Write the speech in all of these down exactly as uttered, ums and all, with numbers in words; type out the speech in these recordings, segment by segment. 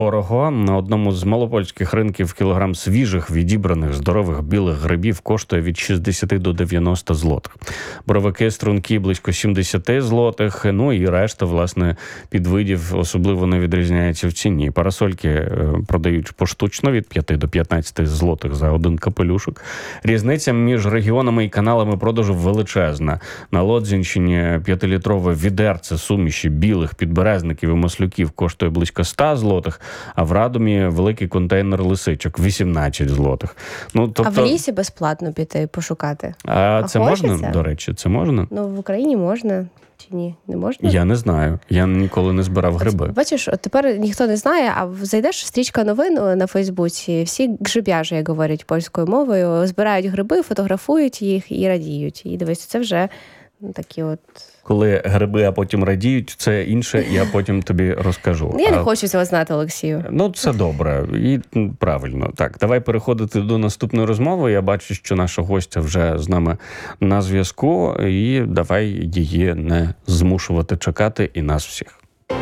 Дорого. На одному з малопольських ринків кілограм свіжих, відібраних, здорових білих грибів коштує від шістдесят до дев'яноста злотих. Боровики струнки близько сімдесят злотих, ну і решта, власне, підвидів особливо не відрізняється в ціні. Парасольки продають поштучно від п'яти до п'ятнадцяти злотих за один капелюшок. Різниця між регіонами і каналами продажу величезна. На Лодзинщині п'ятилітрове відерце суміші білих підберезників і маслюків коштує близько ста злотих, а в Радомі великий контейнер лисичок – вісімнадцять злотих. Ну, тобто... А в лісі безплатно піти пошукати? А, а це хочеться? Можна, до речі? Це можна? Ну, в Україні можна. Чи ні? Не можна? Я не знаю. Я ніколи не збирав гриби. От, бачиш, от тепер ніхто не знає, а зайдеш в стрічка новин на Фейсбуці, всі грибяжі, як говорять польською мовою, збирають гриби, фотографують їх і радіють. І дивись, це вже такі от... Коли гриби, а потім радіють, це інше, я потім тобі розкажу. Я не а... хочу цього знати, Олексію. Ну, це добре. І правильно. Так, давай переходити до наступної розмови. Я бачу, що наша гостя вже з нами на зв'язку, і давай її не змушувати чекати і нас всіх.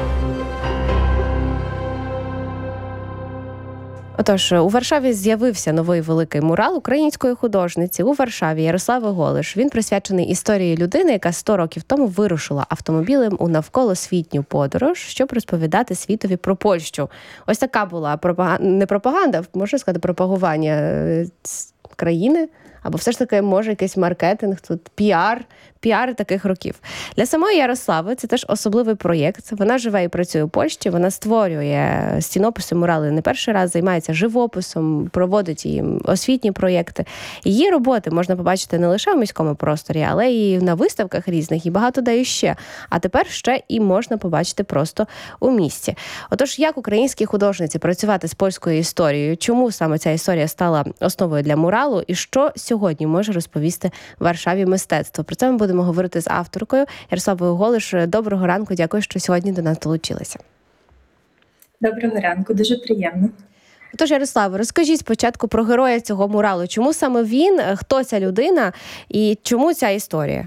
Отож, у Варшаві з'явився новий великий мурал української художниці у Варшаві Ярослави Голиш. Він присвячений історії людини, яка сто років тому вирушила автомобілем у навколосвітню подорож, щоб розповідати світові про Польщу. Ось така була пропаганда, не пропаганда, можна сказати, пропагування країни, або все ж таки, може, якийсь маркетинг, тут піар, піар таких років. Для самої Ярослави це теж особливий проєкт. Вона живе і працює у Польщі, вона створює стінописи, мурали не перший раз, займається живописом, проводить і освітні проєкти. Її роботи можна побачити не лише в міському просторі, але і на виставках різних, і багато де іще. А тепер ще і можна побачити просто у місті. Отож, як українській художниці працювати з польською історією? Чому саме ця історія стала основою для муралу? І що сьогодні може розповісти в Варшаві мистецтво? Про це ми будемо говорити з авторкою Ярославою Голиш. Доброго ранку, дякую, що сьогодні до нас долучилися. Доброго ранку, дуже приємно. Отож, Ярослава, розкажіть спочатку про героя цього муралу. Чому саме він, хто ця людина і чому ця історія?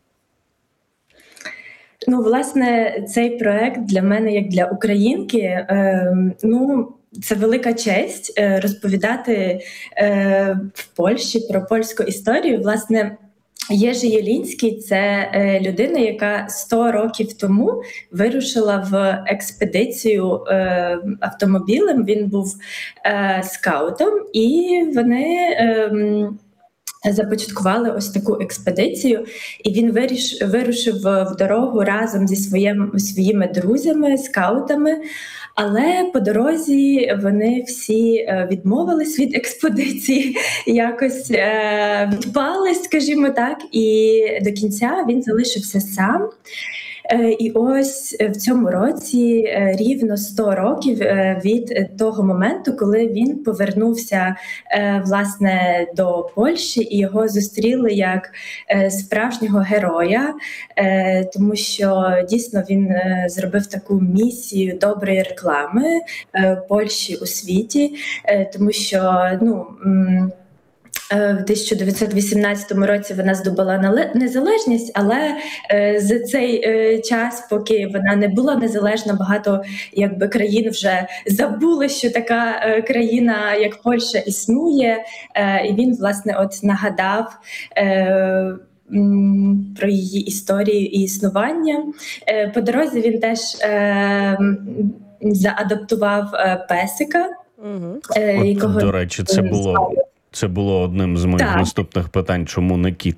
Ну, власне, цей проект для мене, як для українки, е, ну, це велика честь е, розповідати е, в Польщі про польську історію. Власне, Єжи Єлінський – це е, людина, яка сто років тому вирушила в експедицію е, автомобілем. Він був е, скаутом, і вони е, започаткували ось таку експедицію. І він виріш, вирушив в дорогу разом зі своїм, своїми друзями, скаутами. Але по дорозі вони всі відмовились від експедиції, якось е, пались, скажімо так, і до кінця він залишився сам. І ось в цьому році рівно сто років від того моменту, коли він повернувся, власне, до Польщі, і його зустріли як справжнього героя, тому що дійсно він зробив таку місію доброї реклами Польщі у світі, тому що, ну, в тисяча дев'ятсот вісімнадцятому році вона здобула незалежність, але е, за цей е, час, поки вона не була незалежна, багато якби країн вже забули, що така е, країна, як Польща, існує. Е, і він, власне, от нагадав е, про її історію і існування. Е, по дорозі він теж е, заадаптував е, песика. Угу. Е, От, якого до речі, це було... Це було одним з моїх так. наступних питань, чому не кіт?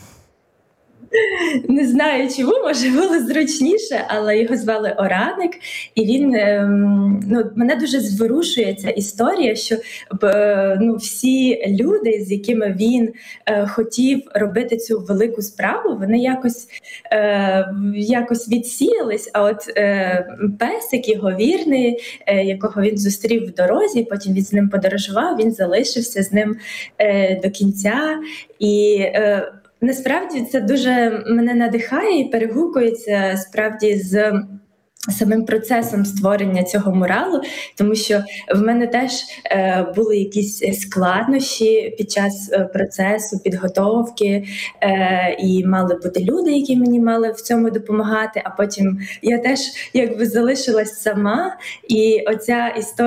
Не знаю, чому, може, було зручніше, але його звали Ораник, і він, ну, мене дуже зворушує ця історія, що ну, всі люди, з якими він е, хотів робити цю велику справу, вони якось, е, якось відсіялись, а от е, песик, його вірний, е, якого він зустрів в дорозі, потім він з ним подорожував, він залишився з ним е, до кінця, і е, насправді це дуже мене надихає і перегукується справді з самим процесом створення цього муралу, тому що в мене теж е, були якісь складнощі під час е, процесу підготовки, е, і мали бути люди, які мені мали в цьому допомагати, а потім я теж якби залишилась сама, і оця історія